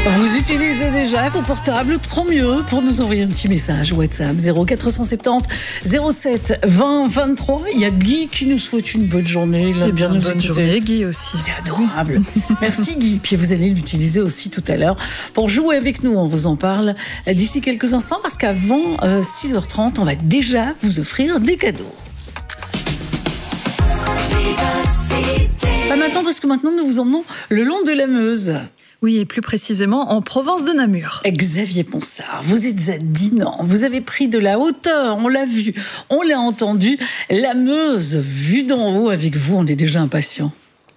Vous utilisez déjà vos portables, trop mieux pour nous envoyer un petit message WhatsApp 0470 07 20 23. Il y a Guy qui nous souhaite une bonne journée. Il a bien nous bonne écouter. journée, Guy aussi. C'est adorable. Merci Guy. Puis vous allez l'utiliser aussi tout à l'heure pour jouer avec nous. On vous en parle d'ici quelques instants parce qu'avant 6h30, on va déjà vous offrir des cadeaux. Pas maintenant parce que maintenant nous vous emmenons le long de la Meuse. Oui, et plus précisément en Provence de Namur. Xavier Ponsard, vous êtes à Dinan, vous avez pris de la hauteur, on l'a vu, on l'a entendu. La Meuse, vue d'en haut avec vous, on est déjà impatient.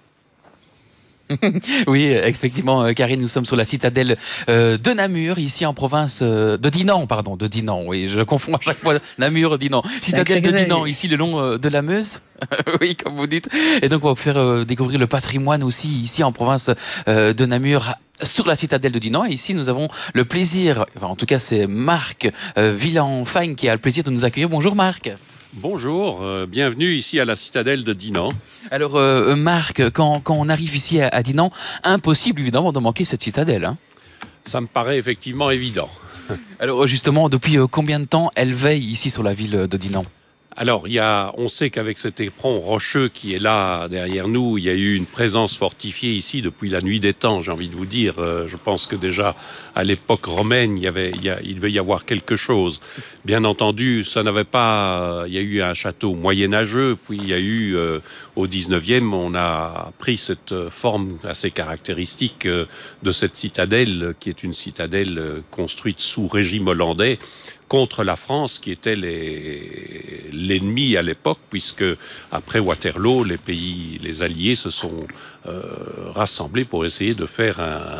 Oui, effectivement, Karine, nous sommes sur la citadelle de Namur, ici en province de Dinan, pardon, de Dinan, oui, je confonds à chaque fois Namur, Dinan. Citadelle de Dinan, ici le long de la Meuse, oui, comme vous dites. Et donc, on va vous faire découvrir le patrimoine aussi, ici en province de Namur, sur la citadelle de Dinan. Et ici, nous avons le plaisir, enfin, en tout cas, c'est Marc Villenfagne qui a le plaisir de nous accueillir. Bonjour Marc. Bonjour, bienvenue ici à la citadelle de Dinan. Alors Marc, quand on arrive ici à Dinan, impossible évidemment de manquer cette citadelle. Hein. Ça me paraît effectivement évident. Alors justement, depuis combien de temps elle veille ici sur la ville de Dinan ? Alors, on sait qu'avec cet éperon rocheux qui est là derrière nous, il y a eu une présence fortifiée ici depuis la nuit des temps, j'ai envie de vous dire. Je pense que déjà à l'époque romaine, il devait y avoir quelque chose. Bien entendu, ça n'avait pas. Il y a eu un château moyenâgeux, puis il y a eu au 19e, on a pris cette forme assez caractéristique de cette citadelle, qui est une citadelle construite sous régime hollandais, contre la France, qui était l'ennemi à l'époque, puisque après Waterloo, les Alliés se sont rassemblés pour essayer de faire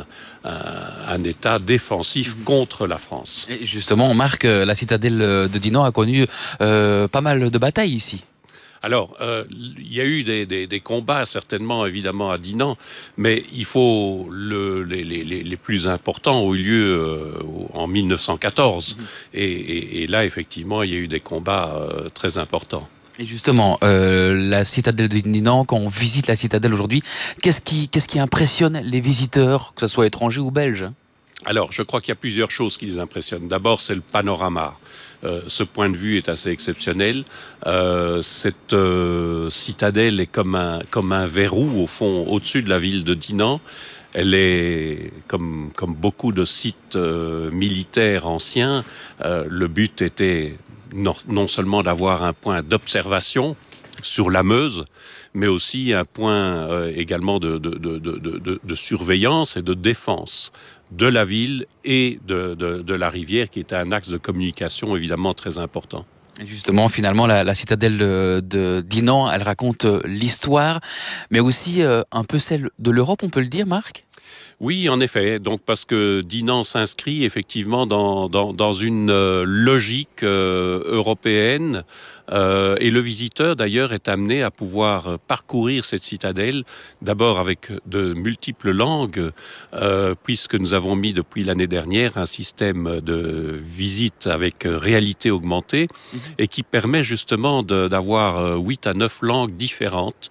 un État défensif contre la France. Et justement, Marc, la citadelle de Dinan a connu pas mal de batailles ici. Alors, il y a eu des combats, certainement, évidemment, à Dinan, mais il faut les plus importants ont eu lieu en 1914. Et là, effectivement, il y a eu des combats très importants. Et justement, la citadelle de Dinan, quand on visite la citadelle aujourd'hui, qu'est-ce qui impressionne les visiteurs, que ce soit étrangers ou belges ? Alors, je crois qu'il y a plusieurs choses qui les impressionnent. D'abord, c'est le panorama. Ce point de vue est assez exceptionnel. Cette citadelle est comme un verrou, au fond, au-dessus de la ville de Dinan. Elle est, comme beaucoup de sites militaires anciens, le but était non seulement d'avoir un point d'observation sur la Meuse, mais aussi un point également de surveillance et de défense de la ville et de la rivière, qui est un axe de communication évidemment très important. Et justement, finalement, la citadelle de Dinan, elle raconte l'histoire, mais aussi un peu celle de l'Europe, on peut le dire, Marc ? Oui, en effet. Donc, parce que Dinan s'inscrit effectivement dans une logique européenne, et le visiteur d'ailleurs est amené à pouvoir parcourir cette citadelle, d'abord avec de multiples langues, puisque nous avons mis depuis l'année dernière un système de visite avec réalité augmentée, et qui permet justement d'avoir 8 à 9 langues différentes,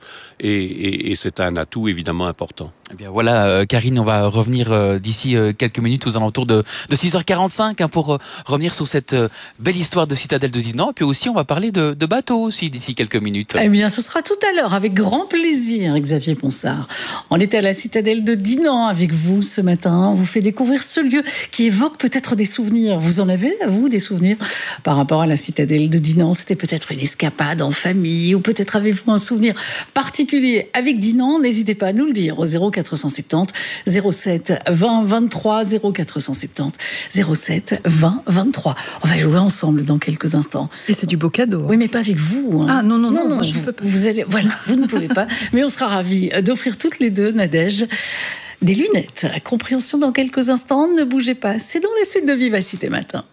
et c'est un atout évidemment important. Eh bien voilà, Karine, on va revenir d'ici quelques minutes aux alentours de 6h45 pour revenir sur cette belle histoire de citadelle de Dinan. Et puis aussi, on va parler de bateaux aussi d'ici quelques minutes. Eh bien, ce sera tout à l'heure, avec grand plaisir, Xavier Ponsard. On était à la citadelle de Dinan avec vous ce matin. On vous fait découvrir ce lieu qui évoque peut-être des souvenirs. Vous en avez, vous, des souvenirs par rapport à la citadelle de Dinan? C'était peut-être une escapade en famille, ou peut-être avez-vous un souvenir particulier avec Dinan? N'hésitez pas à nous le dire au 0470 07 20 23, 0470 07 20 23. On va jouer ensemble dans quelques instants. Et c'est du beau cadeau. Oui, mais pas avec vous. Hein. Ah non, moi, je peux pas. Vous allez, voilà, vous ne pouvez pas. Mais on sera ravis d'offrir toutes les deux, Nadège, des lunettes. Compréhension dans quelques instants. Ne bougez pas. C'est dans la suite de Vivacité Matin.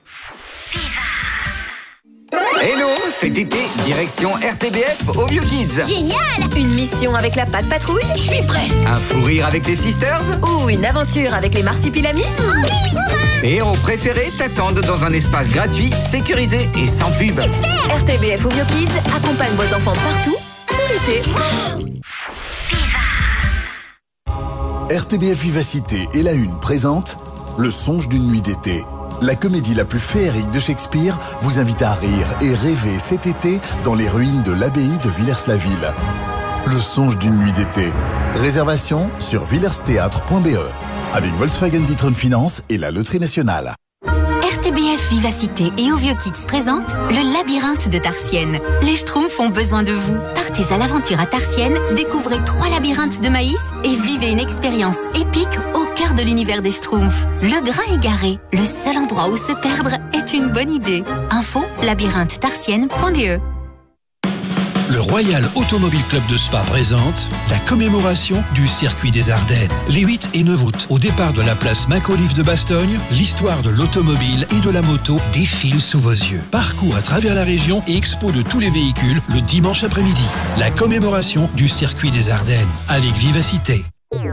Hello, cet été, direction RTBF au Bio Kids. Génial! Une mission avec la Patte Patrouille? Je suis prêt! Un fou rire avec les Sisters. Ou une aventure avec les Marsupilamis? Tes héros préférés t'attendent dans un espace gratuit, sécurisé et sans pub. Super! RTBF au Bio Kids accompagne vos enfants partout, tout l'été. RTBF Vivacité et La Une présente Le songe d'une nuit d'été. La comédie la plus féerique de Shakespeare vous invite à rire et rêver cet été dans les ruines de l'abbaye de Villers-la-Ville. Le songe d'une nuit d'été. Réservation sur villersthéâtre.be avec Volkswagen D'Ieteren Finance et la Loterie Nationale. RTBF Vivacité et Au Vieux Kids présente le labyrinthe de Tarsienne. Les Schtroumpfs ont besoin de vous. Partez à l'aventure à Tarsienne, découvrez 3 labyrinthes de maïs et vivez une expérience épique au cœur de l'univers des Schtroumpfs. Le Grain égaré, le seul endroit où se perdre est une bonne idée. Info labyrinthe-tarsienne.be. Le Royal Automobile Club de Spa présente la commémoration du circuit des Ardennes. Les 8 et 9 août, au départ de la place Mac-Olive de Bastogne, l'histoire de l'automobile et de la moto défile sous vos yeux. Parcours à travers la région et expo de tous les véhicules le dimanche après-midi. La commémoration du circuit des Ardennes avec Vivacité.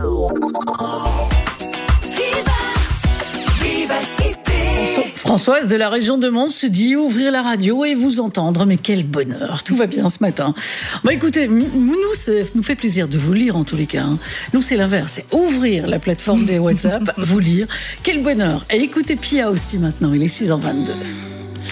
Françoise de la région de Mons se dit ouvrir la radio et vous entendre. Mais quel bonheur, tout va bien ce matin. Bon, écoutez, nous, ça nous fait plaisir de vous lire en tous les cas. Nous, c'est l'inverse, c'est ouvrir la plateforme des WhatsApp, vous lire. Quel bonheur. Et écoutez Pia aussi maintenant, il est 6h22.